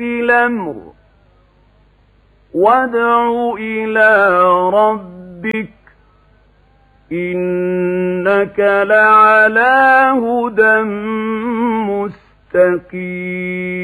في الأمر وادع إلى ربك إنك لعلى هدى مستقيم.